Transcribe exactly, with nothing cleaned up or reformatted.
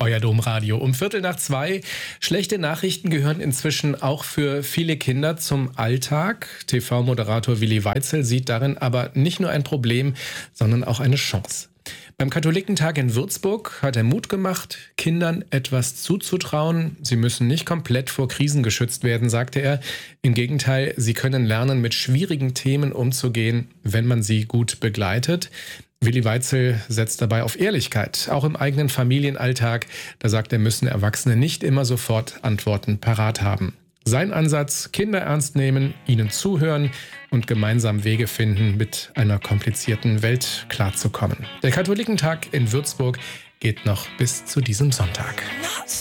euer Domradio. Um Viertel nach zwei. Schlechte Nachrichten gehören inzwischen auch für viele Kinder zum Alltag. T V-Moderator Willi Weitzel sieht darin aber nicht nur ein Problem, sondern auch eine Chance. Beim Katholikentag in Würzburg hat er Mut gemacht, Kindern etwas zuzutrauen. Sie müssen nicht komplett vor Krisen geschützt werden, sagte er. Im Gegenteil, sie können lernen, mit schwierigen Themen umzugehen, wenn man sie gut begleitet. Willi Weitzel setzt dabei auf Ehrlichkeit, auch im eigenen Familienalltag. Da sagt er, müssen Erwachsene nicht immer sofort Antworten parat haben. Sein Ansatz: Kinder ernst nehmen, ihnen zuhören und gemeinsam Wege finden, mit einer komplizierten Welt klarzukommen. Der Katholikentag in Würzburg geht noch bis zu diesem Sonntag.